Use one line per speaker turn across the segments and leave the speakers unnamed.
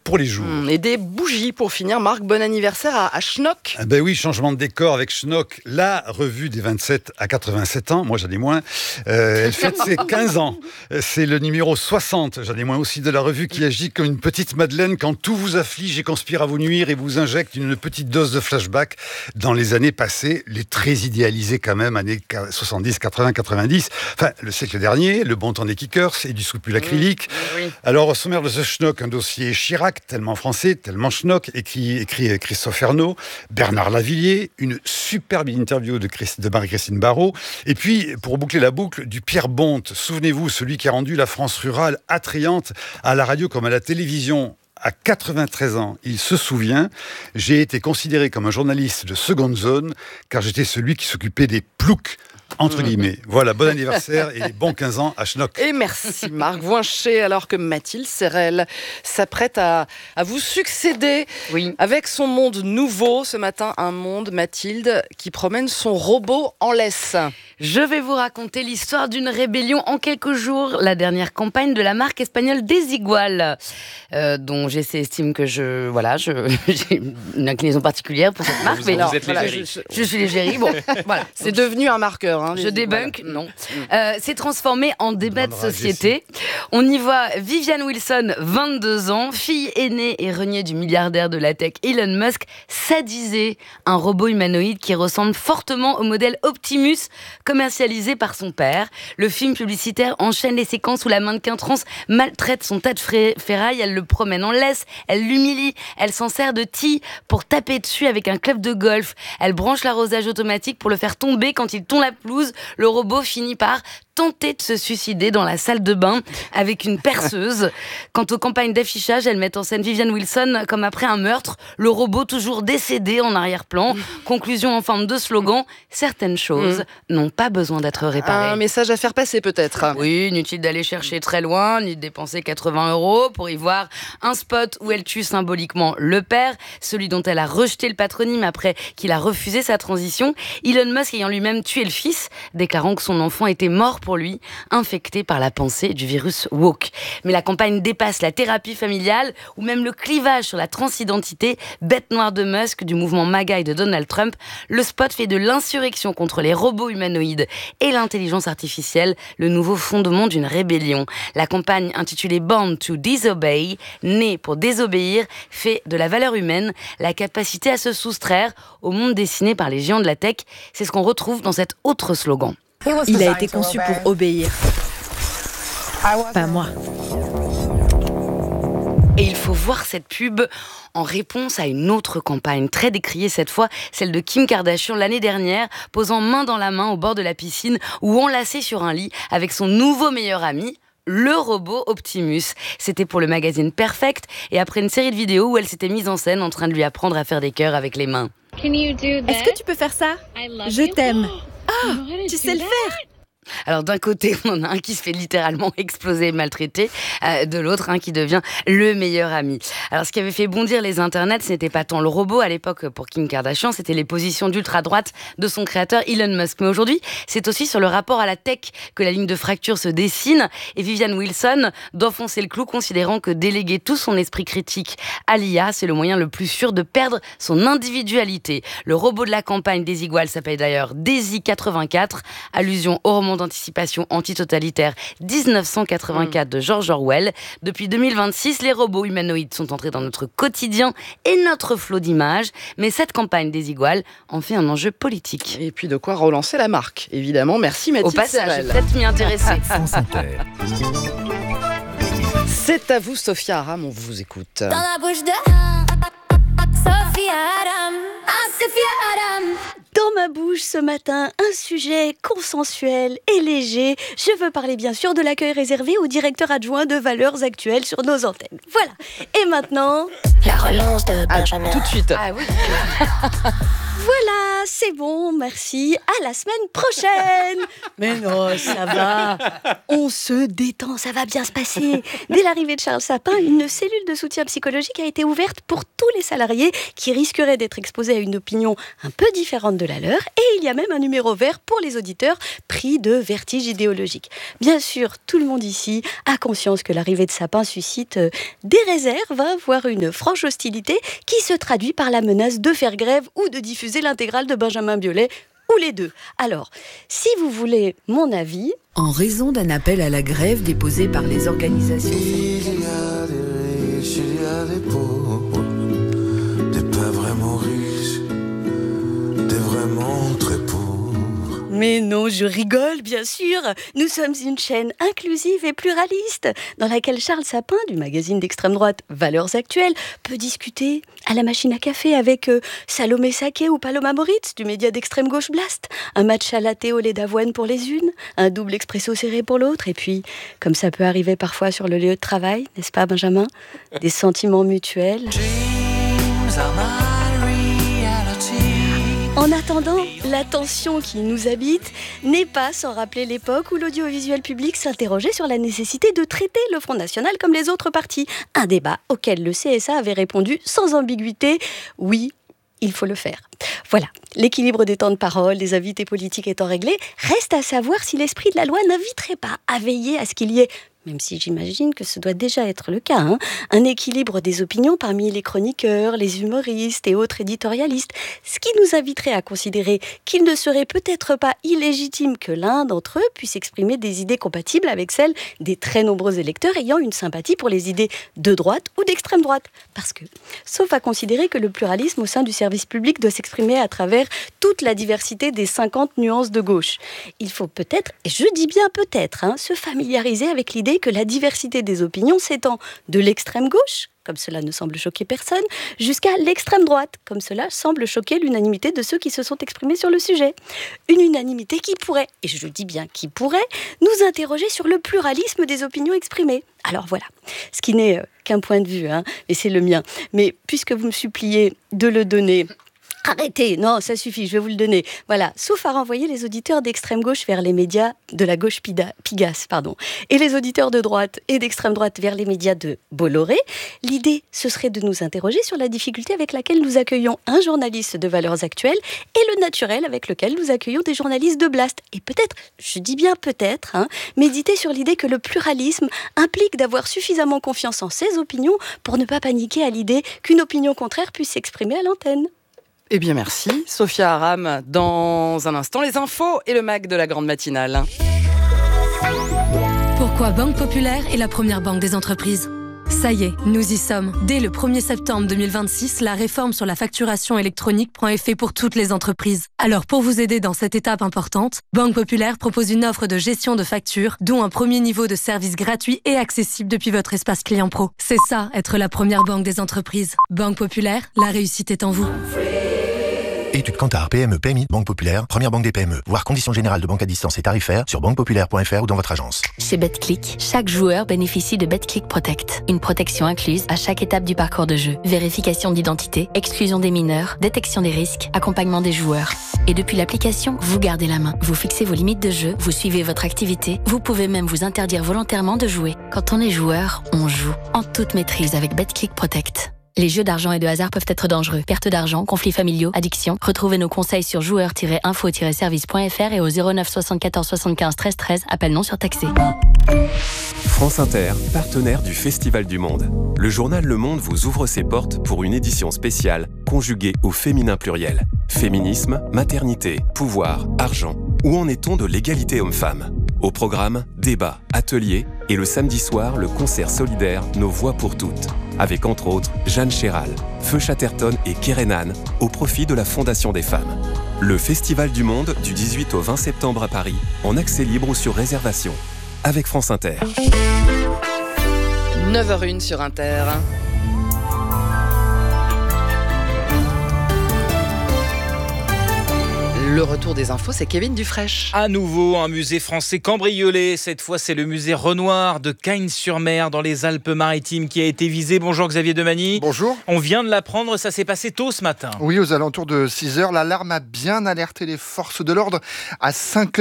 pour les jours.
Et des bougies pour finir. Marc, bon anniversaire à Schnock.
Ben oui, changement de décor avec Schnock, la revue des 27 à 87 ans. Moi, j'en ai moins. Elle fête ses 15 ans. C'est le numéro 60. J'en ai moins aussi de la revue qui agit comme une petite Madeleine quand tout vous afflige et conspire à vous nuire et vous injecte une petite dose de flashback dans les années passées, les très idéalisées quand même, années 70, 80, 90. Enfin, le siècle dernier, le bon temps des kickers et du soupul acrylique.
Oui.
Alors, au sommaire de ce Schnock, un dossier Chirac, tellement français, tellement Schnock, écrit Christophe Ernaud, Bernard Lavillier, une superbe interview de Marie-Christine Barrault, et puis, pour boucler la boucle, du Pierre Bonte. Souvenez-vous, celui qui a rendu la France rurale attrayante à la radio comme à la télévision. À 93 ans, il se souvient, j'ai été considéré comme un journaliste de seconde zone, car j'étais celui qui s'occupait des ploucs, entre guillemets. Voilà, bon anniversaire et bon 15 ans à Schnock.
Et merci Marc Voincher, alors que Mathilde Serrel s'apprête à vous succéder avec son monde nouveau. Ce matin, un monde, Mathilde, qui promène son robot en laisse.
Je vais vous raconter l'histoire d'une rébellion en quelques jours, la dernière campagne de la marque espagnole Desigual, dont GC estime que j'ai une inclinaison particulière pour cette marque.
Vous êtes l'égérie.
Je suis l'égérie, bon, voilà.
C'est devenu un marqueur.
Je débunk, non. C'est transformé en débat de société. On y voit Viviane Wilson, 22 ans, fille aînée et reniée du milliardaire de la tech Elon Musk, sadiser un robot humanoïde qui ressemble fortement au modèle Optimus commercialisé par son père. Le film publicitaire enchaîne les séquences où la mannequin trans maltraite son tas de ferraille, elle le promène en laisse, elle l'humilie, elle s'en sert de tille pour taper dessus avec un club de golf, elle branche l'arrosage automatique pour le faire tomber quand il tond la pelouse. Le robot finit par tenter de se suicider dans la salle de bain avec une perceuse. Quant aux campagnes d'affichage, elles mettent en scène Viviane Wilson comme après un meurtre, le robot toujours décédé en arrière-plan. Conclusion en forme de slogan, certaines choses n'ont pas besoin d'être réparées.
Un message à faire passer peut-être.
Oui, inutile d'aller chercher très loin, ni de dépenser 80 € pour y voir un spot où elle tue symboliquement le père, celui dont elle a rejeté le patronyme après qu'il a refusé sa transition, Elon Musk ayant lui-même tué le fils, déclarant que son enfant était mort pour lui, infecté par la pensée du virus woke. Mais la campagne dépasse la thérapie familiale ou même le clivage sur la transidentité, bête noire de Musk, du mouvement MAGA et de Donald Trump. Le spot fait de l'insurrection contre les robots humanoïdes et l'intelligence artificielle le nouveau fondement d'une rébellion. La campagne intitulée Born to Disobey, née pour désobéir, fait de la valeur humaine la capacité à se soustraire au monde dessiné par les géants de la tech. C'est ce qu'on retrouve dans cet autre slogan.
Il a été conçu pour obéir. Pas moi.
Et il faut voir cette pub en réponse à une autre campagne, très décriée cette fois, celle de Kim Kardashian l'année dernière, posant main dans la main au bord de la piscine ou enlacée sur un lit avec son nouveau meilleur ami, le robot Optimus. C'était pour le magazine Perfect et après une série de vidéos où elle s'était mise en scène en train de lui apprendre à faire des cœurs avec les mains.
Est-ce que tu peux faire ça ? Je t'aime. Ah, tu sais le faire ?
Alors d'un côté, on a un qui se fait littéralement exploser et maltraiter, de l'autre, un qui devient le meilleur ami. Alors ce qui avait fait bondir les internets, ce n'était pas tant le robot à l'époque pour Kim Kardashian, c'était les positions d'ultra-droite de son créateur Elon Musk. Mais aujourd'hui, c'est aussi sur le rapport à la tech que la ligne de fracture se dessine et Viviane Wilson d'enfoncer le clou, considérant que déléguer tout son esprit critique à l'IA, c'est le moyen le plus sûr de perdre son individualité. Le robot de la campagne Desigual s'appelle d'ailleurs Desi 84, allusion au roman d'anticipation antitotalitaire 1984 de George Orwell. Depuis 2026, les robots humanoïdes sont entrés dans notre quotidien et notre flot d'images. Mais cette campagne Desigual en fait un enjeu politique.
Et puis de quoi relancer la marque, évidemment. Merci Mathilde
Au passage,
Serrel.
je vais peut-être m'y intéresser.
C'est à vous, Sophia Aram, on vous écoute.
Dans la bouche de Sophia Aram. Ah, Sophia Aram.
Dans ma bouche ce matin, un sujet consensuel et léger. Je veux parler bien sûr de l'accueil réservé au directeur adjoint de Valeurs Actuelles sur nos antennes. Voilà. Et maintenant...
La relance de Benjamin.
Tout de suite.
Ah oui.
Voilà, c'est bon, merci. À la semaine prochaine. Mais non, ça va. On se détend, ça va bien se passer. Dès l'arrivée de Charles Sapin, une cellule de soutien psychologique a été ouverte pour tous les salariés qui risqueraient d'être exposés à une opinion un peu différente de la la leur, et il y a même un numéro vert pour les auditeurs pris de vertige idéologique. Bien sûr, tout le monde ici a conscience que l'arrivée de Sapin suscite des réserves, voire une franche hostilité qui se traduit par la menace de faire grève ou de diffuser l'intégrale de Benjamin Biolay, ou les deux. Alors, si vous voulez mon avis...
En raison d'un appel à la grève déposé par les organisations...
Il y a des riches, il y a des pauvres, des pas vraiment riches, des vraiment très pauvres.
Mais non, je rigole, bien sûr. Nous sommes une chaîne inclusive et pluraliste, dans laquelle Charles Sapin, du magazine d'extrême droite Valeurs Actuelles, peut discuter à la machine à café avec Salomé Saké ou Paloma Moritz, du média d'extrême gauche Blast. Un match à latte au lait d'avoine pour les unes, un double expresso serré pour l'autre, et puis, comme ça peut arriver parfois sur le lieu de travail, n'est-ce pas, Benjamin ? Des sentiments mutuels. En attendant, la tension qui nous habite n'est pas sans rappeler l'époque où l'audiovisuel public s'interrogeait sur la nécessité de traiter le Front National comme les autres partis. Un débat auquel le CSA avait répondu sans ambiguïté « oui, il faut le faire ». Voilà, l'équilibre des temps de parole, des invités politiques étant réglé, reste à savoir si l'esprit de la loi n'inviterait pas à veiller à ce qu'il y ait, même si j'imagine que ce doit déjà être le cas, un équilibre des opinions parmi les chroniqueurs, les humoristes et autres éditorialistes, ce qui nous inviterait à considérer qu'il ne serait peut-être pas illégitime que l'un d'entre eux puisse exprimer des idées compatibles avec celles des très nombreux électeurs ayant une sympathie pour les idées de droite ou d'extrême droite. Parce que, sauf à considérer que le pluralisme au sein du service public doit s'exprimer à travers toute la diversité des 50 nuances de gauche, il faut peut-être, et je dis bien peut-être, se familiariser avec l'idée que la diversité des opinions s'étend de l'extrême gauche, comme cela ne semble choquer personne, jusqu'à l'extrême droite, comme cela semble choquer l'unanimité de ceux qui se sont exprimés sur le sujet. Une unanimité qui pourrait, et je dis bien qui pourrait, nous interroger sur le pluralisme des opinions exprimées. Alors voilà, ce qui n'est qu'un point de vue, mais c'est le mien. Mais puisque vous me suppliez de le donner... Arrêtez, non, ça suffit, je vais vous le donner. Voilà, sauf à renvoyer les auditeurs d'extrême gauche vers les médias de la gauche Pigasse, et les auditeurs de droite et d'extrême droite vers les médias de Bolloré, l'idée, ce serait de nous interroger sur la difficulté avec laquelle nous accueillons un journaliste de Valeurs Actuelles et le naturel avec lequel nous accueillons des journalistes de Blast. Et peut-être, je dis bien peut-être, méditer sur l'idée que le pluralisme implique d'avoir suffisamment confiance en ses opinions pour ne pas paniquer à l'idée qu'une opinion contraire puisse s'exprimer à l'antenne.
Eh bien merci, Sophia Aram. Dans un instant, les infos et le mag de la grande matinale.
Pourquoi Banque Populaire est la première banque des entreprises ? Ça y est, nous y sommes. Dès le 1er septembre 2026, la réforme sur la facturation électronique prend effet pour toutes les entreprises. Alors pour vous aider dans cette étape importante, Banque Populaire propose une offre de gestion de factures, dont un premier niveau de service gratuit et accessible depuis votre espace client pro. C'est ça, être la première banque des entreprises. Banque Populaire, la réussite est en vous.
Étude Kantar, PME, PMI, Banque Populaire, première banque des PME. Voir conditions générales de banque à distance et tarifaires sur banquepopulaire.fr ou dans votre agence.
Chez BetClick, chaque joueur bénéficie de BetClick Protect. Une protection incluse à chaque étape du parcours de jeu. Vérification d'identité, exclusion des mineurs, détection des risques, accompagnement des joueurs. Et depuis l'application, vous gardez la main. Vous fixez vos limites de jeu, vous suivez votre activité, vous pouvez même vous interdire volontairement de jouer. Quand on est joueur, on joue. En toute maîtrise avec BetClick Protect. Les jeux d'argent et de hasard peuvent être dangereux. Perte d'argent, conflits familiaux, addiction. Retrouvez nos conseils sur joueurs-info-service.fr et au 09 74 75 13 13. Appel non surtaxé.
France Inter, partenaire du Festival du Monde. Le journal Le Monde vous ouvre ses portes pour une édition spéciale conjuguée au féminin pluriel. Féminisme, maternité, pouvoir, argent. Où en est-on de l'égalité homme-femme ? Au programme, débats, ateliers et le samedi soir, le concert solidaire Nos Voix pour toutes. Avec entre autres Jeanne Chéral, Feu Chatterton et Kerenan au profit de la Fondation des femmes. Le Festival du Monde du 18 au 20 septembre à Paris, en accès libre ou sur réservation. Avec France Inter.
9h01 sur Inter. Le retour des infos, c'est Kevin Dufraîche.
À nouveau, un musée français cambriolé. Cette fois, c'est le musée Renoir de Cagnes-sur-Mer, dans les Alpes-Maritimes, qui a été visé. Bonjour Xavier Demagny.
Bonjour.
On vient de l'apprendre, ça s'est passé tôt ce matin.
Oui, aux alentours de 6h, l'alarme a bien alerté les forces de l'ordre à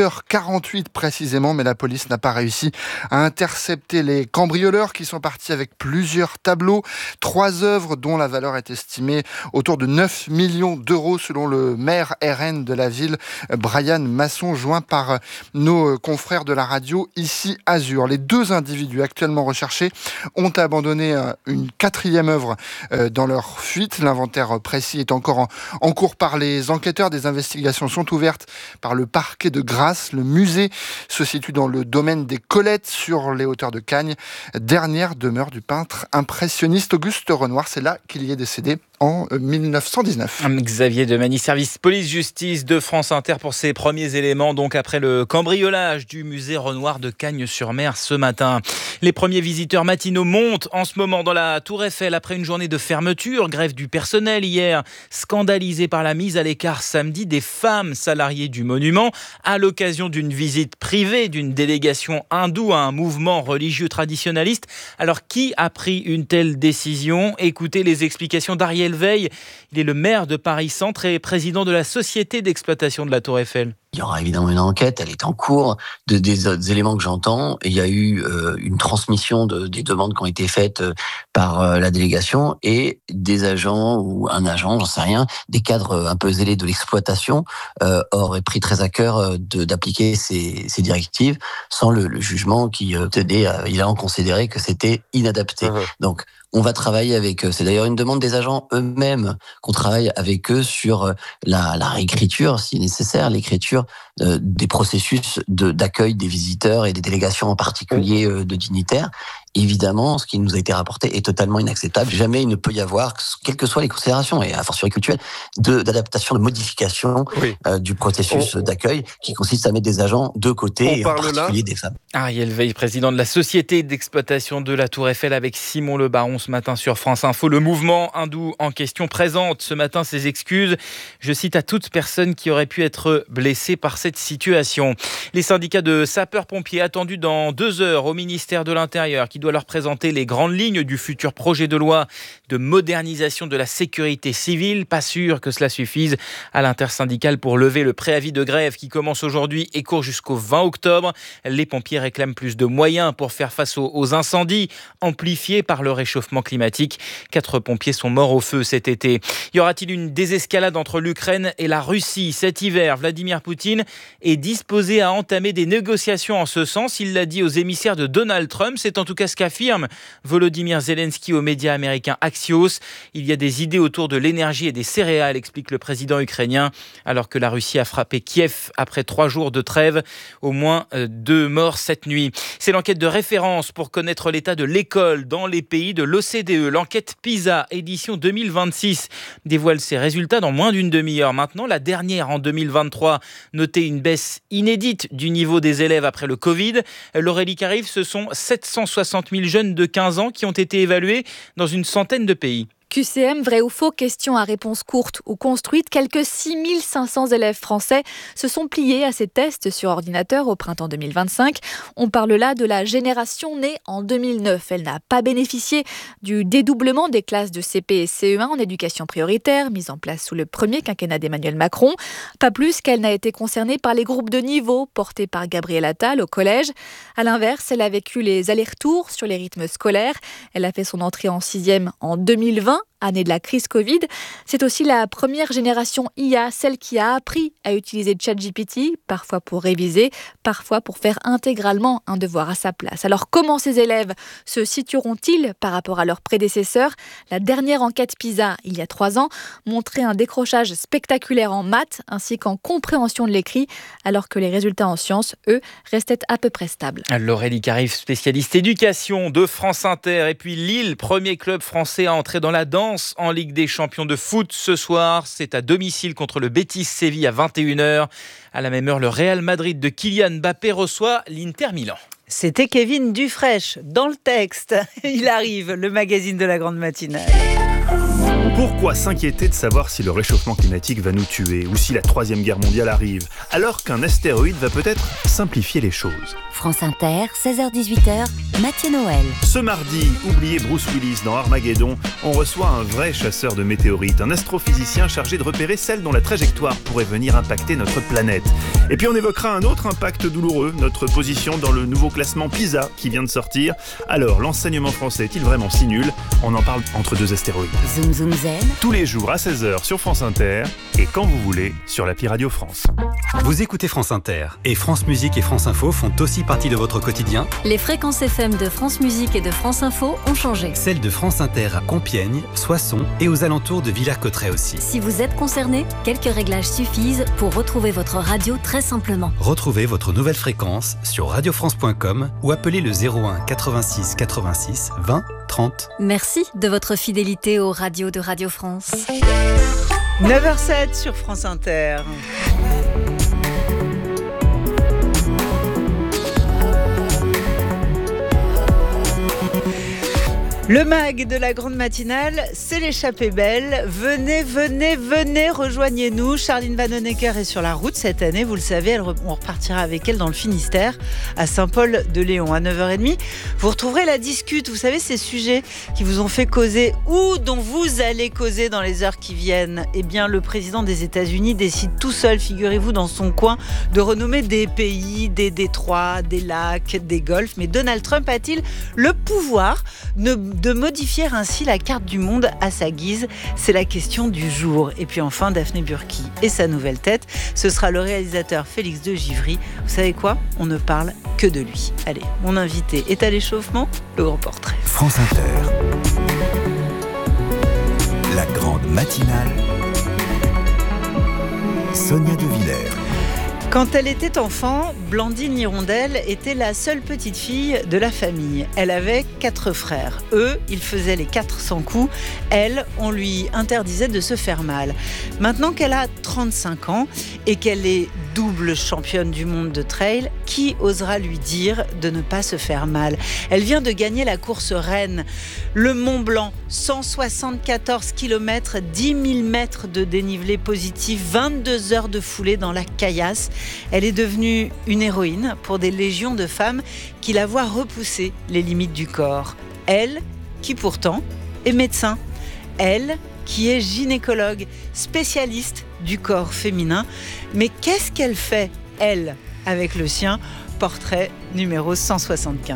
5h48 précisément, mais la police n'a pas réussi à intercepter les cambrioleurs qui sont partis avec plusieurs tableaux, 3 œuvres dont la valeur est estimée autour de 9 millions d'euros selon le maire RN de la ville, Brian Masson, joint par nos confrères de la radio Ici Azur. Les 2 individus actuellement recherchés ont abandonné une 4e œuvre dans leur fuite. L'inventaire précis est encore en cours par les enquêteurs. Des investigations sont ouvertes par le parquet de Grasse. Le musée se situe dans le domaine des Colettes, sur les hauteurs de Cagnes, dernière demeure du peintre impressionniste Auguste Renoir. C'est là qu'il y est décédé en 1919.
Xavier Demagny, service police-justice de France Inter pour ses premiers éléments, donc après le cambriolage du musée Renoir de Cagnes-sur-Mer ce matin. Les premiers visiteurs matinaux montent en ce moment dans la Tour Eiffel après une journée de fermeture, grève du personnel hier, scandalisé par la mise à l'écart samedi des femmes salariées du monument à l'occasion d'une visite privée d'une délégation hindoue à un mouvement religieux traditionnaliste. Alors qui a pris une telle décision ? Écoutez les explications d'Ariel Veil. Il est le maire de Paris-Centre et président de la société d'exploitation de la Tour Eiffel.
Il y aura évidemment une enquête, elle est en cours, des éléments que j'entends. Et il y a eu une transmission des demandes qui ont été faites par la délégation, et des agents ou un agent, j'en sais rien, des cadres un peu zélés de l'exploitation auraient pris très à cœur d'appliquer ces directives sans le jugement qui tenait à évidemment considérer que c'était inadapté. Donc on va travailler avec eux. C'est d'ailleurs une demande des agents eux-mêmes qu'on travaille avec eux sur la réécriture, si nécessaire, l'écriture des processus d'accueil des visiteurs et des délégations en particulier de dignitaires. Évidemment, ce qui nous a été rapporté est totalement inacceptable. Jamais il ne peut y avoir, quelles que soient les considérations, et a fortiori culturelles, d'adaptation, de modification du processus d'accueil qui consiste à mettre des agents de côté, et en particulier des femmes.
Ariel Veil, président de la société d'exploitation de la Tour Eiffel, avec Simon Le Baron ce matin sur France Info. Le mouvement hindou en question présente ce matin ses excuses. Je cite: à toute personne qui aurait pu être blessée par cette situation. Les syndicats de sapeurs-pompiers attendus dans 2 heures au ministère de l'Intérieur, qui doit leur présenter les grandes lignes du futur projet de loi de modernisation de la sécurité civile. Pas sûr que cela suffise à l'intersyndicale pour lever le préavis de grève qui commence aujourd'hui et court jusqu'au 20 octobre. Les pompiers réclament plus de moyens pour faire face aux incendies amplifiés par le réchauffement climatique. 4 pompiers sont morts au feu cet été. Y aura-t-il une désescalade entre l'Ukraine et la Russie cet hiver? Vladimir Poutine est disposé à entamer des négociations en ce sens. Il l'a dit aux émissaires de Donald Trump. C'est en tout cas ce qu'affirme Volodymyr Zelensky aux médias américains Axios. Il y a des idées autour de l'énergie et des céréales, explique le président ukrainien, alors que la Russie a frappé Kiev après 3 jours de trêve. Au moins 2 morts cette nuit. C'est l'enquête de référence pour connaître l'état de l'école dans les pays de l'OCDE. L'enquête PISA, édition 2026, dévoile ses résultats dans moins d'une demi-heure. Maintenant, la dernière en 2023 notait une baisse inédite du niveau des élèves après le Covid. L'Aurélie Carive, ce sont 760 000 jeunes de 15 ans qui ont été évalués dans une centaine de pays.
QCM, vrai ou faux, question à réponse courte ou construite. Quelques 6500 élèves français se sont pliés à ces tests sur ordinateur au printemps 2025. On parle là de la génération née en 2009. Elle n'a pas bénéficié du dédoublement des classes de CP et CE1 en éducation prioritaire, mise en place sous le premier quinquennat d'Emmanuel Macron. Pas plus qu'elle n'a été concernée par les groupes de niveau portés par Gabriel Attal au collège. À l'inverse, elle a vécu les allers-retours sur les rythmes scolaires. Elle a fait son entrée en 6e en 2020. Année de la crise Covid. C'est aussi la première génération IA, celle qui a appris à utiliser ChatGPT, parfois pour réviser, parfois pour faire intégralement un devoir à sa place. Alors comment ces élèves se situeront-ils par rapport à leurs prédécesseurs? La dernière enquête PISA, il y a 3 ans, montrait un décrochage spectaculaire en maths ainsi qu'en compréhension de l'écrit, alors que les résultats en sciences, eux, restaient à peu près stables.
L'Aurélie Carive, spécialiste éducation de France Inter. Et puis Lille, premier club français à entrer dans la danse en Ligue des champions de foot ce soir. C'est à domicile contre le Betis Séville à 21h. À la même heure, le Real Madrid de Kylian Mbappé reçoit l'Inter Milan.
C'était Kevin Dufraîche dans le texte. Il arrive, le magazine de la grande matinale. Pourquoi s'inquiéter de savoir si le réchauffement climatique va nous tuer ou si la 3e guerre mondiale arrive, alors qu'un astéroïde va peut-être simplifier les choses?
France Inter, 16h-18h, Mathieu Noël.
Ce mardi, oubliez Bruce Willis dans Armageddon, on reçoit un vrai chasseur de météorites, un astrophysicien chargé de repérer celles dont la trajectoire pourrait venir impacter notre planète. Et puis on évoquera un autre impact douloureux, notre position dans le nouveau classement PISA qui vient de sortir. Alors, l'enseignement français est-il vraiment si nul? On en parle entre deux astéroïdes.
Zoom Zoom Zen.
Tous les jours à 16h sur France Inter et quand vous voulez sur l'appli Radio France.
Vous écoutez France Inter et France Musique et France Info font aussi partie de votre quotidien.
Les fréquences FM de France Musique et de France Info ont changé.
Celles de France Inter à Compiègne, Soissons et aux alentours de Villers-Cotterêts aussi.
Si vous êtes concerné, quelques réglages suffisent pour retrouver votre radio très simplement.
Retrouvez votre nouvelle fréquence sur radiofrance.com ou appelez le 01 86 86 20 30.
Merci de votre fidélité aux radios de Radio France.
9h07 sur France Inter. Le mag de la grande matinale, c'est l'échappée belle. Venez, venez, venez, rejoignez-nous. Charline Vanhoenacker est sur la route cette année, vous le savez, on repartira avec elle dans le Finistère, à Saint-Paul-de-Léon, à 9h30. Vous retrouverez la discute, vous savez, ces sujets qui vous ont fait causer ou dont vous allez causer dans les heures qui viennent. Eh bien, le président des États-Unis décide tout seul, figurez-vous, dans son coin, de renommer des pays, des détroits, des lacs, des golfs. Mais Donald Trump a-t-il le pouvoir de modifier ainsi la carte du monde à sa guise? C'est la question du jour. Et puis enfin, Daphné Burki et sa nouvelle tête, ce sera le réalisateur Félix de Givry. Vous savez quoi? On ne parle que de lui. Allez, mon invité est à l'échauffement, le grand portrait.
France Inter, la grande matinale, Sonia De Villers.
Quand elle était enfant, Blandine Hirondelle était la seule petite fille de la famille. Elle avait 4 frères. Eux, ils faisaient les 400 coups. Elle, on lui interdisait de se faire mal. Maintenant qu'elle a 35 ans et qu'elle est double championne du monde de trail, qui osera lui dire de ne pas se faire mal? Elle vient de gagner la course reine, le Mont Blanc, 174 km, 10 000 mètres de dénivelé positif, 22 heures de foulée dans la caillasse. Elle est devenue une héroïne pour des légions de femmes qui la voient repousser les limites du corps. Elle, qui pourtant est médecin. Elle, qui est gynécologue, spécialiste du corps féminin. Mais qu'est-ce qu'elle fait, elle, avec le sien? Portrait numéro 175.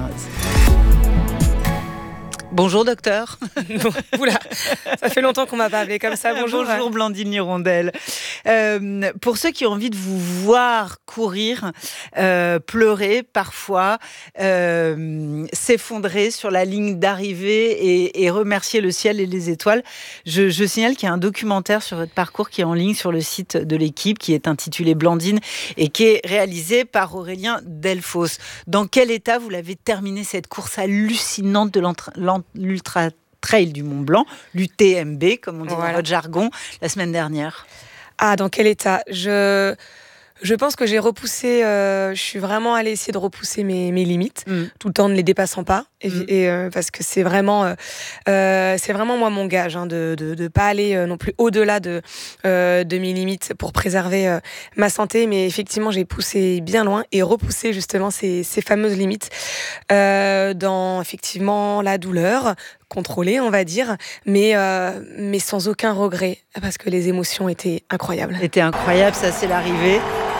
Bonjour docteur.
Oula, ça fait longtemps qu'on m'a pas appelé comme ça. Bonjour.
Bonjour Blandine Hirondelle. Pour ceux qui ont envie de vous voir courir, pleurer parfois, s'effondrer sur la ligne d'arrivée et remercier le ciel et les étoiles, je signale qu'il y a un documentaire sur votre parcours qui est en ligne sur le site de l'équipe, qui est intitulé Blandine et qui est réalisé par Aurélien Delphos. Dans quel état vous l'avez terminé cette course hallucinante de l'Ultra Trail du Mont Blanc, l'UTMB, comme on dit dans votre jargon, la semaine dernière?
Ah, dans quel état? Je pense que j'ai repoussé, je suis vraiment allée essayer de repousser mes limites, tout le temps ne les dépassant pas, parce que c'est vraiment moi mon gage, de pas aller non plus au-delà de mes limites pour préserver ma santé, mais effectivement j'ai poussé bien loin et repoussé justement ces fameuses limites dans effectivement la douleur contrôlée, on va dire, mais sans aucun regret, parce que les émotions étaient incroyables.
C'était incroyable, ça c'est l'arrivée.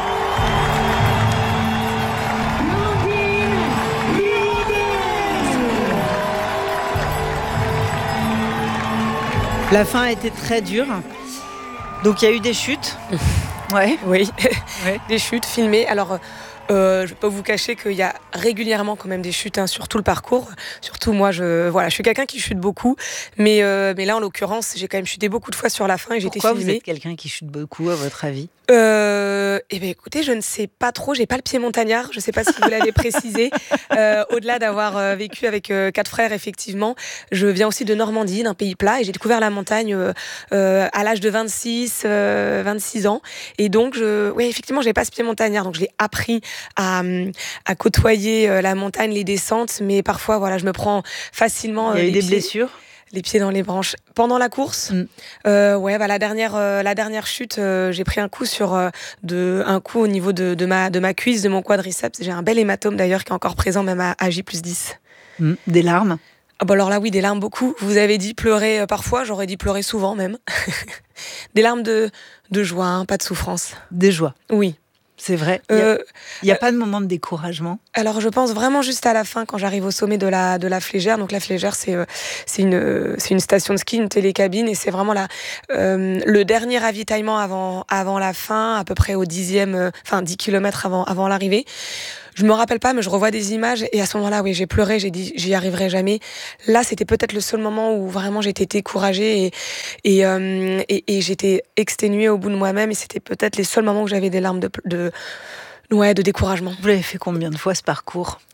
La fin a été très dure. Donc il y a eu des chutes.
Ouais. Oui, des chutes filmées. Alors, je ne vais pas vous cacher qu'il y a régulièrement quand même des chutes sur tout le parcours. Surtout moi, je suis quelqu'un qui chute beaucoup. Mais là, en l'occurrence, j'ai quand même chuté beaucoup de fois sur la fin et j'ai été filmée.
Pourquoi vous êtes quelqu'un qui chute beaucoup, à votre avis?
Écoutez, je ne sais pas trop. J'ai pas le pied montagnard. Je ne sais pas si vous l'avez précisé. Au-delà d'avoir vécu avec 4 frères, effectivement, je viens aussi de Normandie, d'un pays plat, et j'ai découvert la montagne à l'âge de 26 ans. Et donc, effectivement, j'ai pas ce pied montagnard. Donc, je l'ai appris à côtoyer la montagne, les descentes, mais parfois, je me prends facilement.
Il y a eu des blessures?
les pieds dans les branches. Pendant la course, la dernière chute, j'ai pris un coup un coup au niveau de ma cuisse, de mon quadriceps. J'ai un bel hématome d'ailleurs qui est encore présent même à J+10.
Des larmes?
Alors là, oui, des larmes beaucoup. Vous avez dit pleurer parfois, j'aurais dit pleurer souvent même. Des larmes de joie, hein, pas de souffrance.
De joie?
Oui.
C'est vrai. Il n'y a pas de moment de découragement?
Alors, je pense vraiment juste à la fin, quand j'arrive au sommet de la Flégère. Donc, la Flégère, c'est une station de ski, une télécabine, et c'est vraiment le dernier ravitaillement avant la fin, à peu près au 10 km avant l'arrivée. Je me rappelle pas, mais je revois des images, et à ce moment-là, oui, j'ai pleuré, j'ai dit, j'y arriverai jamais. Là, c'était peut-être le seul moment où vraiment j'étais découragée et j'étais exténuée au bout de moi-même, et c'était peut-être les seuls moments où j'avais des larmes de découragement.
Vous l'avez fait combien de fois ce parcours?